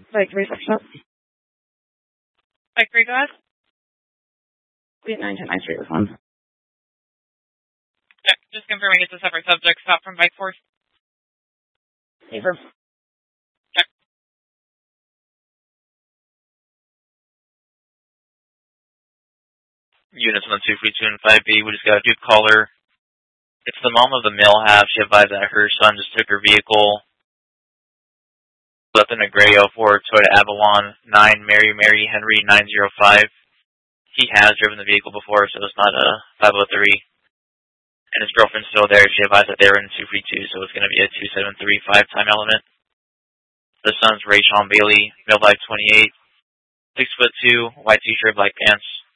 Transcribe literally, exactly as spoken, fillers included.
Like three six shot. Like three, go ahead. Eight nine ten nine three with one. Check. Just confirming it's a separate subject. Stop from bike force. Paper. Check. Units one two three two and five B. We just got a dude caller. It's the mom of the male half. She advised that her son just took her vehicle. Left in a gray oh four Toyota Avalon nine Mary Mary Henry nine zero five. He has driven the vehicle before, so it's not a five oh three. And his girlfriend's still there. She advised that they were in two three two, so it's going to be a two seven three five time element. The son's Ray Sean Bailey, male life twenty-eight, six foot two, white t-shirt, black pants.